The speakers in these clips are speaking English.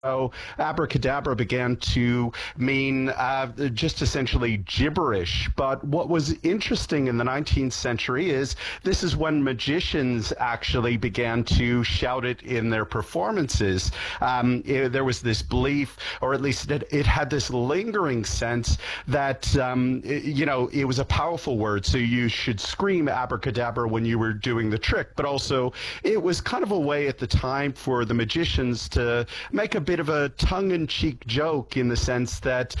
So abracadabra began to mean just essentially gibberish. But what was interesting in the 19th century is this is when magicians actually began to shout it in their performances. There was this belief, or at least it had this lingering sense that, it was a powerful word. So you should scream abracadabra when you were doing the trick. But also it was kind of a way at the time for the magicians to make a bit of a tongue-in-cheek joke in the sense that,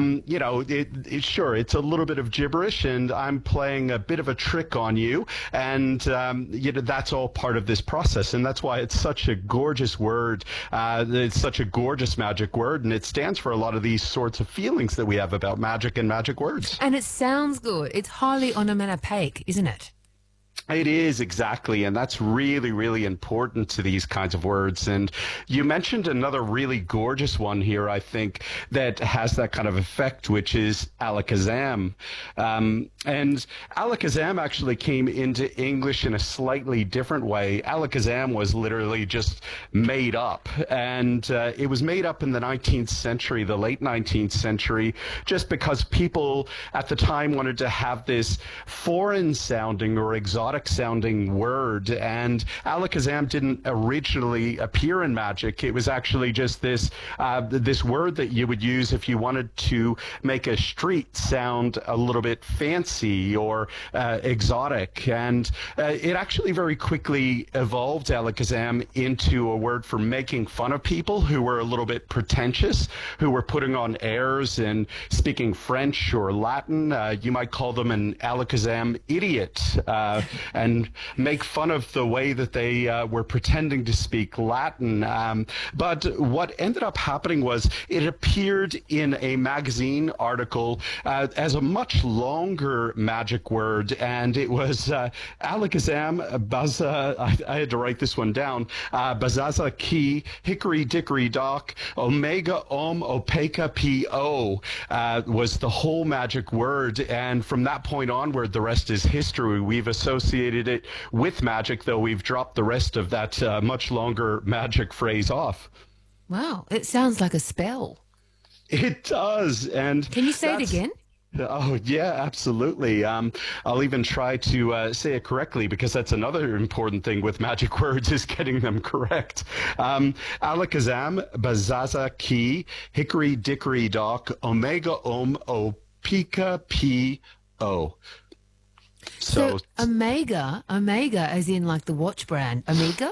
sure, it's a little bit of gibberish and I'm playing a bit of a trick on you. And, that's all part of this process. And that's why it's such a gorgeous word. It's such a gorgeous magic word. And it stands for a lot of these sorts of feelings that we have about magic and magic words. And it sounds good. It's highly onomatopoeic, isn't it? It is, exactly, and that's really, really important to these kinds of words. And you mentioned another really gorgeous one here, I think, that has that kind of effect, which is alakazam. And alakazam actually came into English in a slightly different way. Alakazam was literally just made up, and it was made up in the 19th century, the late 19th century, just because people at the time wanted to have this foreign-sounding or exotic sounding word, and alakazam didn't originally appear in magic. It was actually just this word that you would use if you wanted to make a street sound a little bit fancy or exotic. And it actually very quickly evolved, alakazam, into a word for making fun of people who were a little bit pretentious, who were putting on airs and speaking French or Latin. You might call them an alakazam idiot. And make fun of the way that they were pretending to speak Latin. But what ended up happening was it appeared in a magazine article as a much longer magic word, and it was alakazam, baza, I had to write this one down, bazaza ki, hickory dickory dock, omega om opeka po was the whole magic word. And from that point onward, the rest is history. We've associated it with magic, though we've dropped the rest of that much longer magic phrase off. Wow, it sounds like a spell. It does. And can you say it again? Oh, yeah, absolutely. I'll even try to say it correctly, because that's another important thing with magic words, is getting them correct. Alakazam, bazaza ki, hickory dickory dock, omega o pika po. So Omega as in like the watch brand, Omega?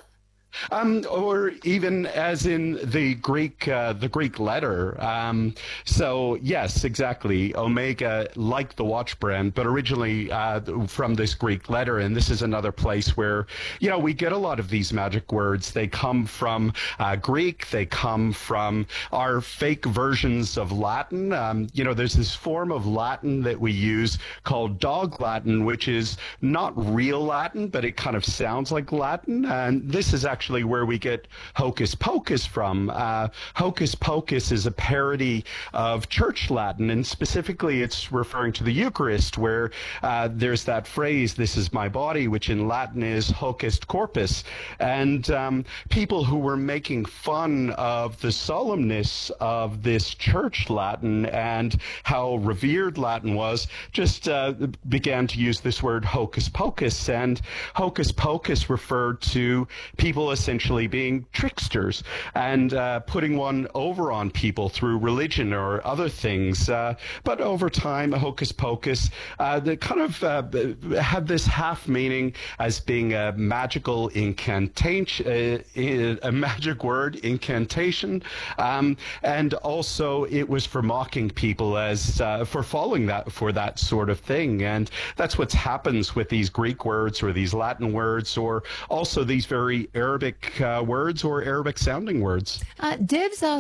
Or even as in the Greek letter. So yes, exactly. Omega, like the watch brand, but originally from this Greek letter. And this is another place where, we get a lot of these magic words. They come from Greek. They come from our fake versions of Latin. There's this form of Latin that we use called Dog Latin, which is not real Latin, but it kind of sounds like Latin. And this is actually where we get hocus pocus from. Hocus pocus is a parody of church Latin, and specifically it's referring to the Eucharist, where there's that phrase, "This is my body," which in Latin is hocus corpus. And people who were making fun of the solemnness of this church Latin and how revered Latin was just began to use this word hocus pocus. And hocus pocus referred to people essentially being tricksters and putting one over on people through religion or other things. But over time, hocus pocus, they kind of had this half meaning as being a magical incantation, a magic word, incantation, and also it was for mocking people as for falling for that sort of thing. And that's what happens with these Greek words or these Latin words, or also these very Arabic words or Arabic sounding words. Dev's